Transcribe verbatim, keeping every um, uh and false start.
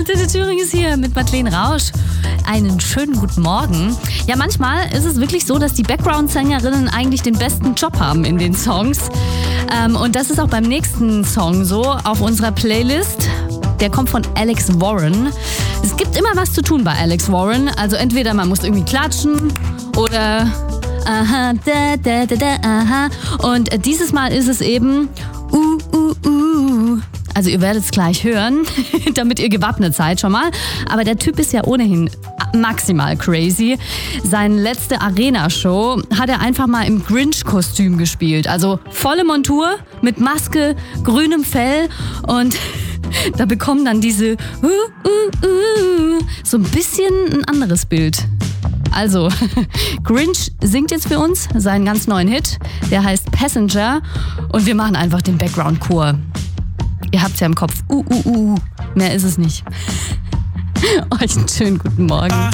Antenne Thüringen ist hier mit Madeleine Rausch. Einen schönen guten Morgen. Ja, manchmal ist es wirklich so, dass die Background-Sängerinnen eigentlich den besten Job haben in den Songs. Ähm, und das ist auch beim nächsten Song so auf unserer Playlist. Der kommt von Alex Warren. Es gibt immer was zu tun bei Alex Warren. Also entweder man muss irgendwie klatschen oder aha, da, da, da, da, aha. Und äh, dieses Mal ist es eben uh, uh, uh. Also ihr werdet es gleich hören, damit ihr gewappnet seid schon mal. Aber der Typ ist ja ohnehin maximal crazy. Seine letzte Arena-Show hat er einfach mal im Grinch-Kostüm gespielt. Also volle Montur mit Maske, grünem Fell und da bekommen dann diese uh, uh, uh, so ein bisschen ein anderes Bild. Also, Grinch singt jetzt für uns seinen ganz neuen Hit. Der heißt Passenger und wir machen einfach den Background-Chor. Ihr habt's ja im Kopf. Uh, uh, uh. Mehr ist es nicht. Euch einen schönen guten Morgen.